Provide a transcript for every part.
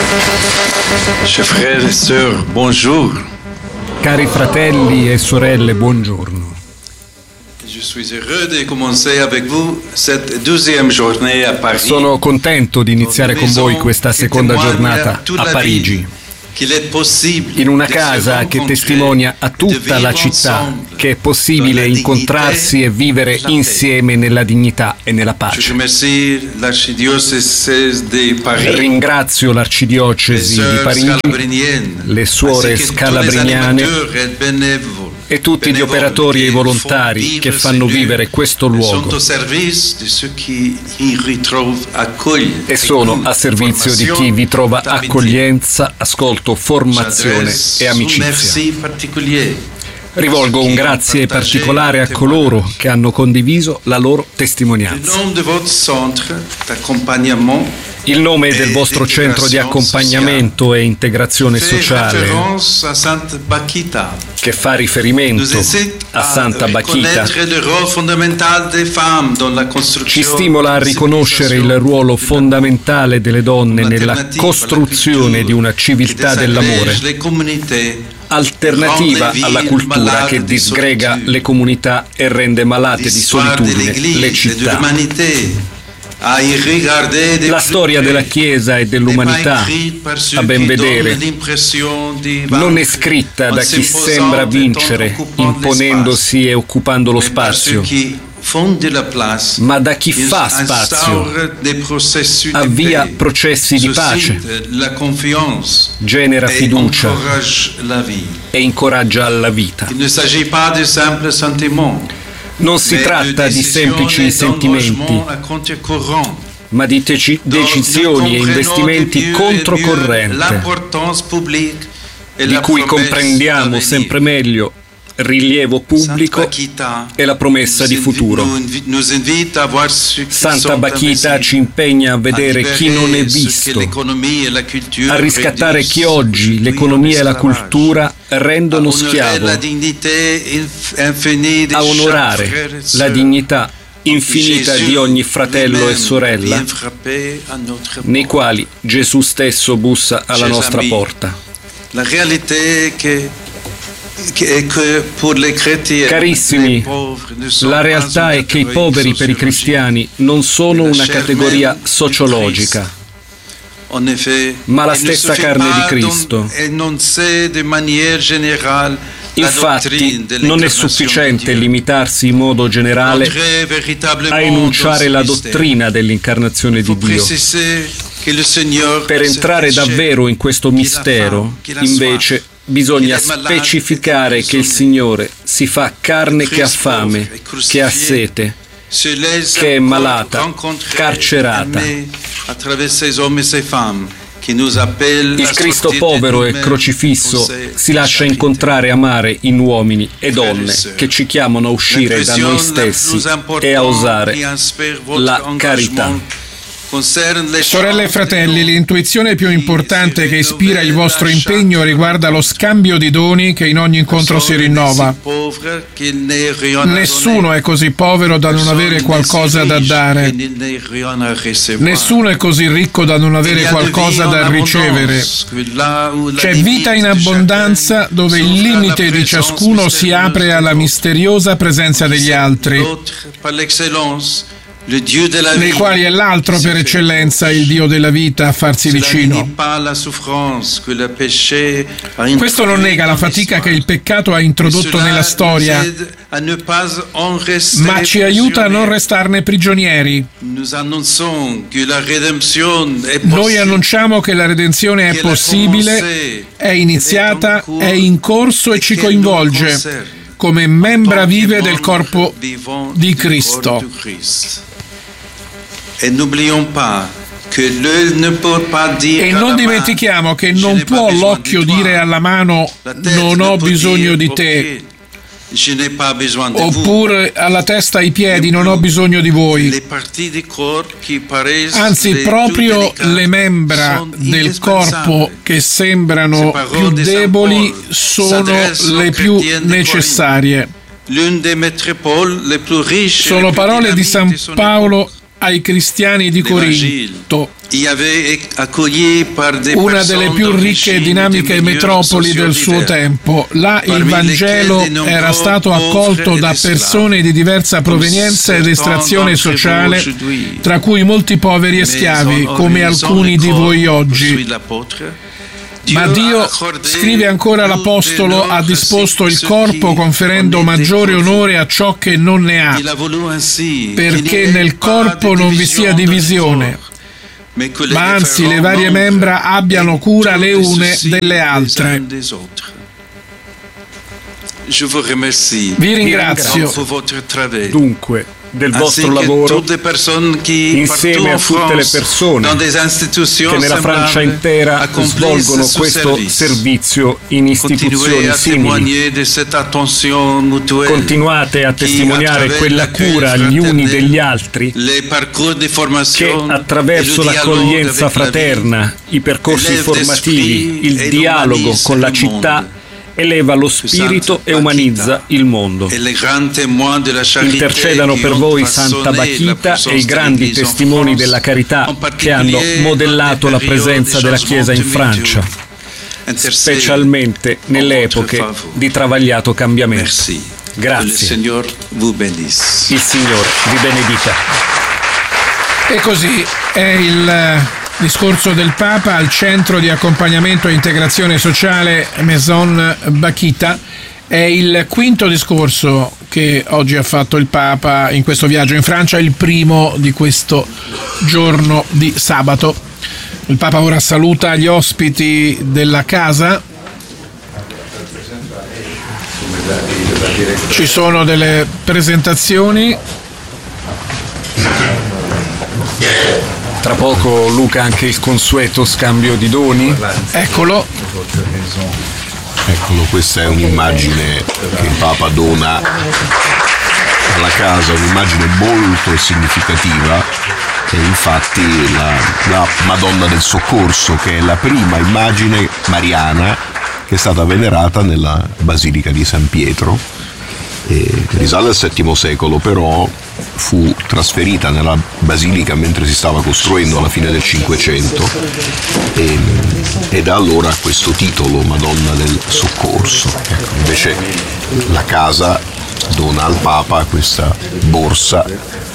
Chers frères et sœurs, bonjour. Cari fratelli e sorelle, buongiorno. Je suis heureux de commencer avec vous cette 12e journée à Paris. Sono contento di iniziare con voi questa seconda giornata a Parigi, in una casa che testimonia a tutta la città che è possibile incontrarsi e vivere insieme nella dignità e nella pace. Ringrazio l'Arcidiocesi di Parigi, le suore scalabriniane e tutti gli operatori e i volontari che fanno vivere questo luogo e sono a servizio di chi vi trova accoglienza, ascolto, formazione e amicizia. Rivolgo un grazie particolare a coloro che hanno condiviso la loro testimonianza. Il nome del vostro centro di accompagnamento e integrazione sociale, che fa riferimento a Santa Bakhita, ci stimola a riconoscere il ruolo fondamentale delle donne nella costruzione di una civiltà dell'amore, alternativa alla cultura che disgrega le comunità e rende malate di solitudine le città. La storia della Chiesa e dell'umanità, a ben vedere, non è scritta da chi sembra vincere imponendosi e occupando lo spazio, ma da chi fa spazio, avvia processi di pace, genera fiducia e incoraggia alla vita. Non si tratta di semplici sentimenti, ma di decisioni e investimenti controcorrente, di cui comprendiamo sempre meglio il rilievo pubblico e la promessa di futuro. Santa Bakhita ci impegna a vedere chi non è visto, a riscattare chi oggi l'economia e la cultura rendono schiavo, a onorare la dignità infinita di ogni fratello e sorella, nei quali Gesù stesso bussa alla nostra porta. Carissimi, la realtà è che i poveri per i cristiani non sono una categoria sociologica, ma la stessa carne di Cristo. Infatti, non è sufficiente limitarsi in modo generale a enunciare la dottrina dell'incarnazione di Dio. Per entrare davvero in questo mistero, invece, bisogna specificare che il Signore si fa carne che ha fame, che ha sete, che è malata, carcerata. Il Cristo povero e crocifisso si lascia incontrare e amare in uomini e donne che ci chiamano a uscire da noi stessi e a osare la carità. Sorelle e fratelli, l'intuizione più importante che ispira il vostro impegno riguarda lo scambio di doni che in ogni incontro si rinnova. Nessuno è così povero da non avere qualcosa da dare. Nessuno è così ricco da non avere qualcosa da ricevere. C'è vita in abbondanza dove il limite di ciascuno si apre alla misteriosa presenza degli altri, nei quali è l'altro per eccellenza il Dio della vita a farsi vicino. Questo non nega la fatica che il peccato ha introdotto nella storia, ma ci aiuta a non restarne prigionieri. Noi annunciamo che la redenzione è possibile, è iniziata, è in corso e ci coinvolge come membra vive del corpo di Cristo. E non dimentichiamo che non può l'occhio dire alla mano non ho bisogno di te, oppure alla testa e ai piedi non ho bisogno di voi. Anzi, proprio le membra del corpo che sembrano più deboli sono le più necessarie. Sono parole di San Paolo ai cristiani di Corinto, una delle più ricche e dinamiche metropoli del suo tempo. Là il Vangelo era stato accolto da persone di diversa provenienza ed estrazione sociale, tra cui molti poveri e schiavi, come alcuni di voi oggi. Ma Dio, scrive ancora l'Apostolo, ha disposto il corpo conferendo maggiore onore a ciò che non ne ha, perché nel corpo non vi sia divisione, ma anzi le varie membra abbiano cura le une delle altre. Vi ringrazio. Dunque, del vostro lavoro, insieme a tutte le persone che nella Francia intera svolgono questo servizio in istituzioni simili. Continuate a testimoniare quella cura gli uni degli altri che attraverso l'accoglienza fraterna, i percorsi formativi, il dialogo con la città eleva lo spirito e umanizza il mondo. Intercedano per voi Santa Bakhita e i grandi testimoni della carità che hanno modellato la presenza della Chiesa in Francia, specialmente nelle epoche di travagliato cambiamento. Grazie. Il Signore vi benedica. E così è il discorso del Papa al centro di accompagnamento e integrazione sociale Maison Bakhita. È il quinto discorso che oggi ha fatto il Papa in questo viaggio in Francia, il primo di questo giorno di sabato. Il Papa ora saluta gli ospiti della casa. Ci sono delle presentazioni. Tra poco, Luca, anche il consueto scambio di doni. Eccolo, questa è un'immagine che il Papa dona alla casa, un'immagine molto significativa, e infatti la Madonna del Soccorso, che è la prima immagine mariana che è stata venerata nella Basilica di San Pietro. Risale al VII secolo, però fu trasferita nella basilica mentre si stava costruendo alla fine del Cinquecento e da allora questo titolo, Madonna del Soccorso. Invece la casa dona al Papa questa borsa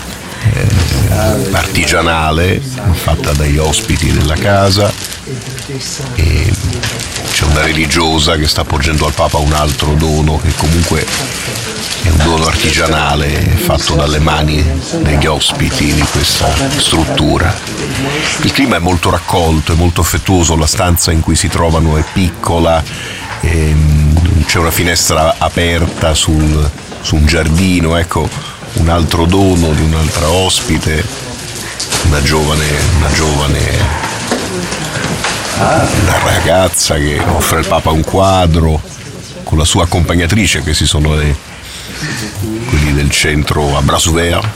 artigianale fatta dagli ospiti della casa, e c'è una religiosa che sta porgendo al Papa un altro dono che comunque è un dono artigianale fatto dalle mani degli ospiti di questa struttura. Il clima è molto raccolto, è molto affettuoso, la stanza in cui si trovano è piccola, c'è una finestra aperta su un giardino. Ecco, un altro dono di un'altra ospite, una ragazza che offre al Papa un quadro con la sua accompagnatrice. Questi sono quelli del centro a Brasuvert,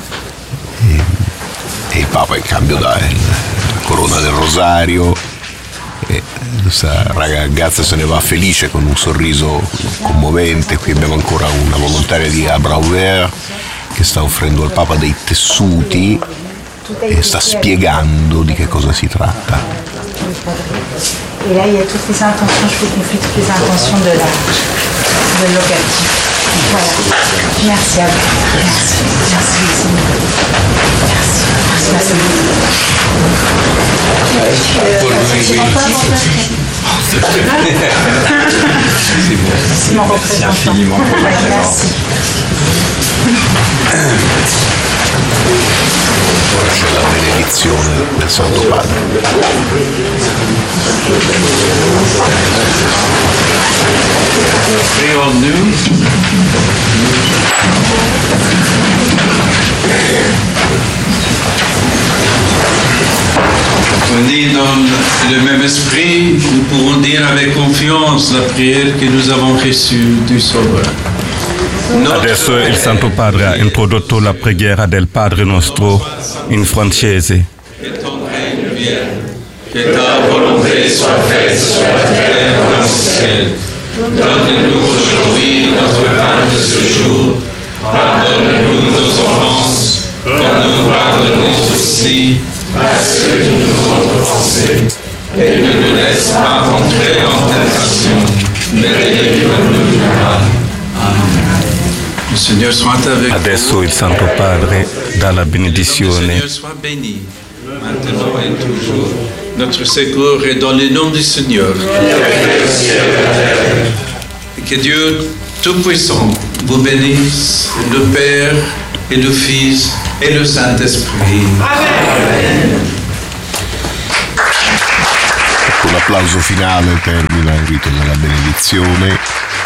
e il Papa in cambio dà la corona del rosario, e questa ragazza se ne va felice con un sorriso commovente. Qui abbiamo ancora una volontaria di Brasuvert che sta offrendo al Papa dei tessuti e sta spiegando di che cosa si tratta. Et là, il y a toutes les intentions, je vous confie toutes les intentions de l'opération. Voilà. Merci à vous. Merci. Merci. Merci infiniment pour votre présence. Ora c'è la benedizione del Santo Padre. Unis dans le même esprit, nous pourrons dire avec confiance la prière que nous avons reçue du Sauveur. Adesso il Santo Padre ha introdotto la preghiera del Padre nostro in francese. Que ta volonté soit faite sur la terre comme au ciel. Donne-nous aujourd'hui notre pain de ce jour. Pardonne-nous nos offenses, comme nous pardonnons aussi, parce que nous nous offensés, et ne nous laisse pas entrer en tentation, mais délivre-nous du mal. Amen. Il Signore soit avec Adesso il Santo Padre dà la benedizione. Le Seigneur soit béni, maintenant et toujours. Notre secours est dans le nom du Seigneur. Et que Dieu Tout-Puissant vous bénisse, le Père et le Fils et le Saint-Esprit. Amen. Con l'applauso finale termina il rito della benedizione.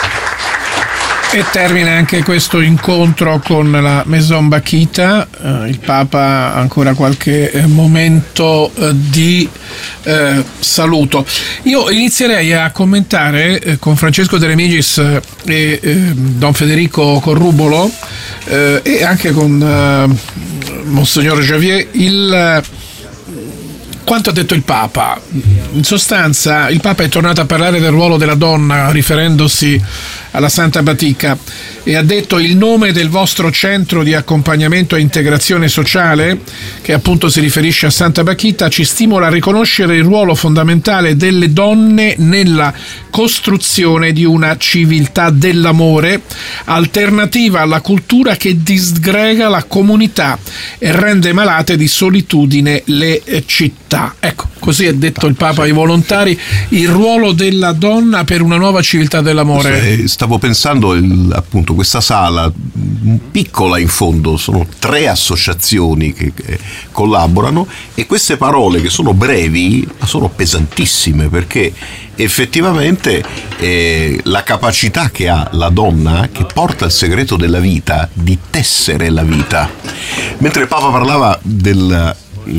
E termina anche questo incontro con la Maison Bakhita. Il Papa ancora qualche momento di saluto. Io inizierei a commentare con Francesco De Remigis e Don Federico Corrubolo e anche con Monsignor Javier quanto ha detto il Papa. In sostanza il Papa è tornato a parlare del ruolo della donna riferendosi alla Santa Batica e ha detto: il nome del vostro centro di accompagnamento e integrazione sociale, che appunto si riferisce a Santa Bakhita, ci stimola a riconoscere il ruolo fondamentale delle donne nella costruzione di una civiltà dell'amore alternativa alla cultura che disgrega la comunità e rende malate di solitudine le città. Ecco, così è detto il Papa ai volontari, il ruolo della donna per una nuova civiltà dell'amore. Stavo pensando, appunto, questa sala piccola in fondo, sono 3 associazioni che collaborano, e queste parole che sono brevi ma sono pesantissime, perché effettivamente la capacità che ha la donna, che porta il segreto della vita, di tessere la vita. Mentre il Papa parlava del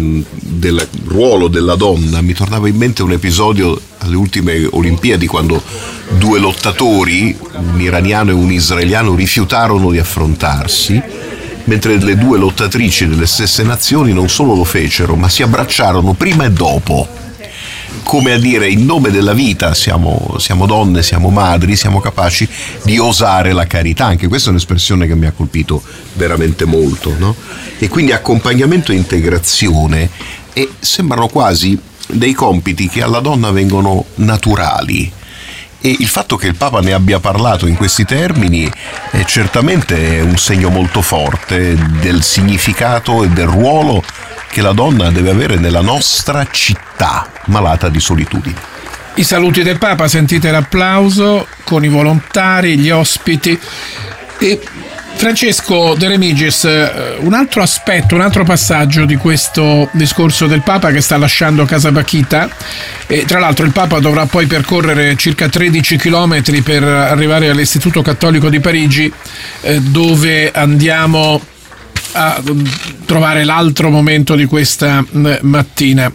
ruolo della donna, mi tornava in mente un episodio alle ultime Olimpiadi, quando 2 lottatori, un iraniano e un israeliano, rifiutarono di affrontarsi, mentre le 2 lottatrici delle stesse nazioni non solo lo fecero, ma si abbracciarono prima e dopo, come a dire: in nome della vita siamo donne, siamo madri, siamo capaci di osare la carità. Anche questa è un'espressione che mi ha colpito veramente molto, no? E quindi accompagnamento e integrazione sembrano quasi dei compiti che alla donna vengono naturali, e il fatto che il Papa ne abbia parlato in questi termini è certamente un segno molto forte del significato e del ruolo che la donna deve avere nella nostra città malata di solitudine. I saluti del Papa, sentite l'applauso con i volontari, gli ospiti. E Francesco De Remigis, un altro aspetto, un altro passaggio di questo discorso del Papa che sta lasciando Casa Bakhita, e tra l'altro il Papa dovrà poi percorrere circa 13 chilometri per arrivare all'Istituto Cattolico di Parigi, dove andiamo a trovare l'altro momento di questa mattina,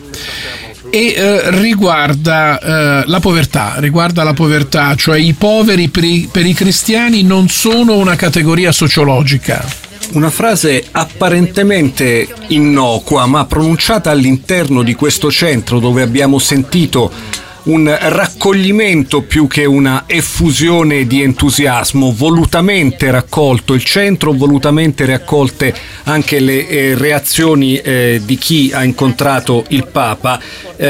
e riguarda la povertà, cioè i poveri per i cristiani non sono una categoria sociologica. Una frase apparentemente innocua, ma pronunciata all'interno di questo centro, dove abbiamo sentito un raccoglimento più che una effusione di entusiasmo, volutamente raccolto il centro, volutamente raccolte anche le reazioni di chi ha incontrato il Papa,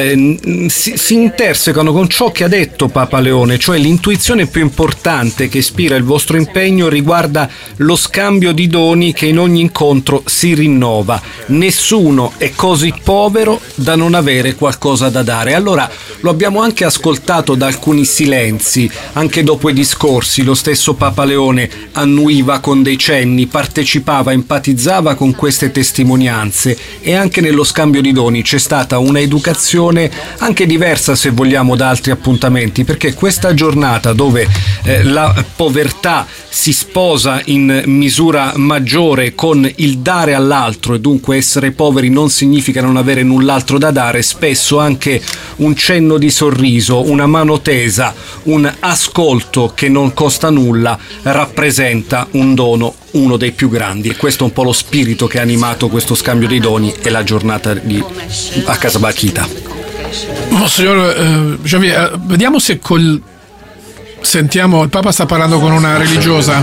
si intersecano con ciò che ha detto Papa Leone, cioè l'intuizione più importante che ispira il vostro impegno riguarda lo scambio di doni che in ogni incontro si rinnova. Nessuno è così povero da non avere qualcosa da dare. Allora lo abbiamo anche ascoltato da alcuni silenzi, anche dopo i discorsi. Lo stesso Papa Leone annuiva con dei cenni, partecipava, empatizzava con queste testimonianze, e anche nello scambio di doni c'è stata una educazione anche diversa, se vogliamo, da altri appuntamenti, perché questa giornata dove la povertà si sposa in misura maggiore con il dare all'altro, e dunque essere poveri non significa non avere null'altro da dare, spesso anche un cenno di sorriso, una mano tesa, un ascolto che non costa nulla rappresenta un dono, uno dei più grandi. E questo è un po' lo spirito che ha animato questo scambio dei doni e la giornata a Casa Bakhita. Monsignor Javier, vediamo se Sentiamo, il Papa sta parlando con una religiosa.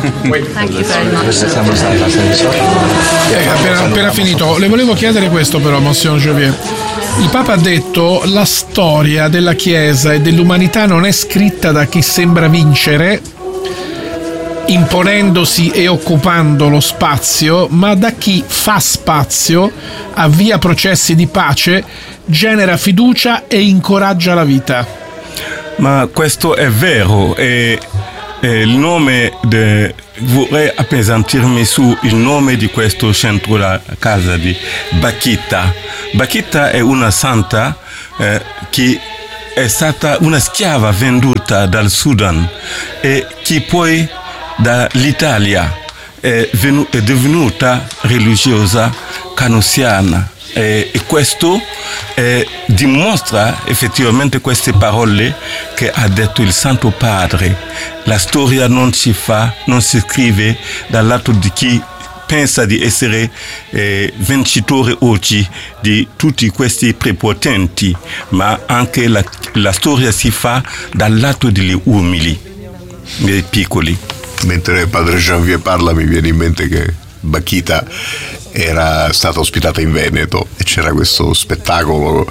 Appena finito. Le volevo chiedere questo però, Monsignor Jovier. Il Papa ha detto: la storia della Chiesa e dell'umanità non è scritta da chi sembra vincere, imponendosi e occupando lo spazio, ma da chi fa spazio, avvia processi di pace, genera fiducia e incoraggia la vita. Ma questo è vero, e il nome vorrei appesantirmi su il nome di questo centro, la casa di Bakhita. Bakhita è una santa che è stata una schiava venduta dal Sudan e che poi dall'Italia è divenuta religiosa canossiana. E questo dimostra effettivamente queste parole che ha detto il Santo Padre. La storia non si scrive dal lato di chi pensa di essere vincitore oggi di tutti questi prepotenti, ma anche la storia si fa dal lato degli umili, dei piccoli. Mentre Padre Janvier parla mi viene in mente che Bakhita era stata ospitata in Veneto e c'era questo spettacolo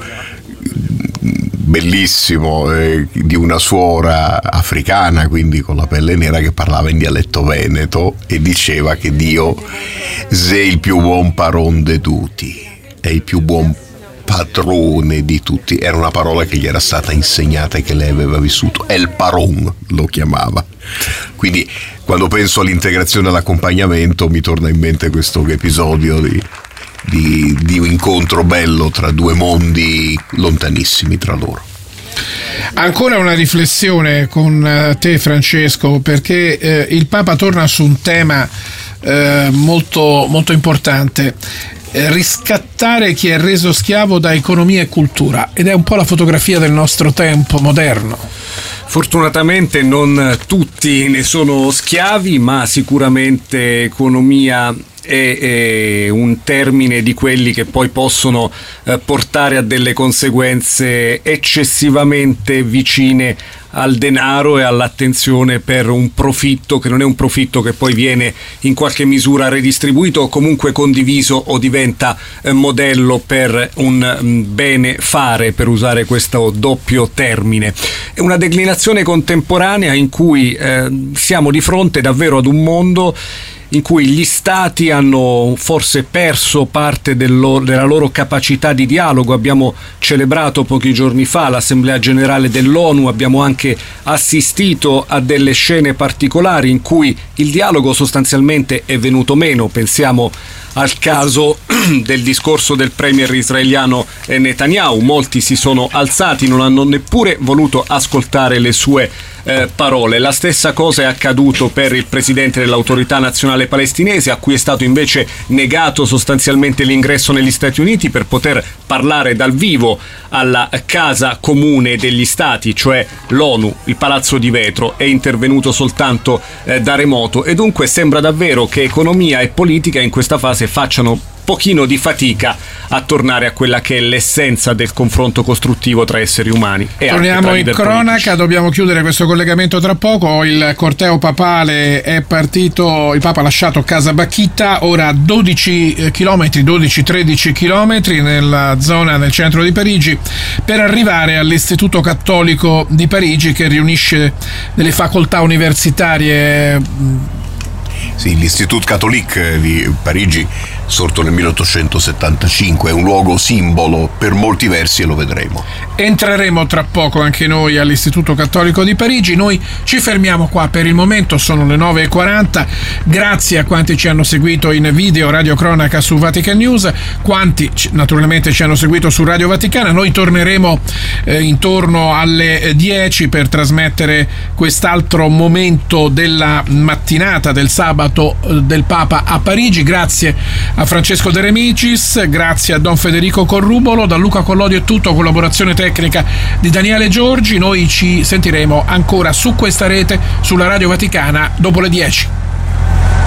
bellissimo di una suora africana, quindi con la pelle nera, che parlava in dialetto veneto e diceva che Dio è il più buon paron de tutti, è il più buon padrone di tutti. Era una parola che gli era stata insegnata e che lei aveva vissuto. El paron lo chiamava. Quindi quando penso all'integrazione e all'accompagnamento mi torna in mente questo episodio di un incontro bello tra due mondi lontanissimi tra loro. Ancora una riflessione con te, Francesco, perché il Papa torna su un tema molto, molto importante: riscattare chi è reso schiavo da economia e cultura, ed è un po' la fotografia del nostro tempo moderno. Fortunatamente non tutti ne sono schiavi, ma sicuramente economia è un termine di quelli che poi possono portare a delle conseguenze eccessivamente vicine al denaro e all'attenzione per un profitto che non è un profitto che poi viene in qualche misura redistribuito o comunque condiviso o diventa modello per un bene fare, per usare questo doppio termine. È una declinazione contemporanea in cui siamo di fronte davvero ad un mondo in cui gli stati hanno forse perso parte della loro capacità di dialogo. Abbiamo celebrato pochi giorni fa l'Assemblea Generale dell'ONU, abbiamo anche assistito a delle scene particolari in cui il dialogo sostanzialmente è venuto meno. Pensiamo al caso del discorso del premier israeliano Netanyahu. Molti si sono alzati, non hanno neppure voluto ascoltare le sue parole. La stessa cosa è accaduto per il presidente dell'Autorità Nazionale Palestinese, a cui è stato invece negato sostanzialmente l'ingresso negli Stati Uniti per poter parlare dal vivo alla Casa Comune degli Stati, cioè l'ONU. Il Palazzo di Vetro è intervenuto soltanto da remoto, e dunque sembra davvero che economia e politica in questa fase facciano pochino di fatica a tornare a quella che è l'essenza del confronto costruttivo tra esseri umani. E torniamo in cronaca, politici. Dobbiamo chiudere questo collegamento tra poco. Il corteo papale è partito, il Papa ha lasciato Casa Bakhita, ora 12-13 chilometri nella zona del centro di Parigi, per arrivare all'Istituto Cattolico di Parigi, che riunisce delle facoltà universitarie. Sì, l'Institut Catholique di Parigi, sorto nel 1875, è un luogo simbolo per molti versi e lo vedremo. Entreremo tra poco anche noi all'Istituto Cattolico di Parigi. Noi ci fermiamo qua per il momento, sono le 9:40. Grazie a quanti ci hanno seguito in video Radio Cronaca su Vatican News, quanti naturalmente ci hanno seguito su Radio Vaticana. Noi torneremo intorno alle 10 per trasmettere quest'altro momento della mattinata del sabato del Papa a Parigi. Grazie a Francesco De Remicis, grazie a Don Federico Corrubolo. Da Luca Collodio è tutto, collaborazione tecnica di Daniele Giorgi. Noi ci sentiremo ancora su questa rete, sulla Radio Vaticana, dopo le 10.